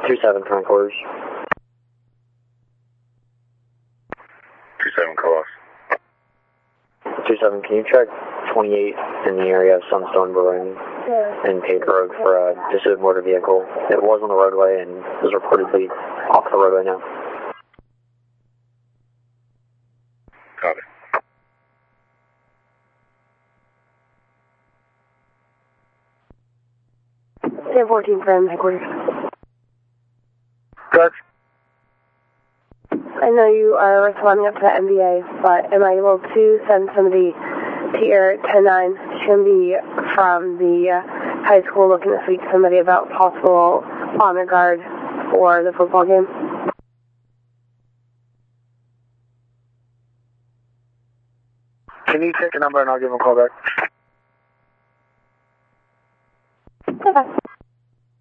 2-7 front quarters. 2-7 call off. 2-7, can you check 28 in the area of Sunstone Brewing and Paved Road for a disabled motor vehicle? It was on the roadway and is reportedly off the roadway now. Copy. 10-14 from headquarters. Good. I know you are responding up to the MVA, but am I able to send somebody to your 10-9? She can be from the high school looking to speak to somebody about possible honor guard for the football game. Can you take a number and I'll give him a call back? Okay.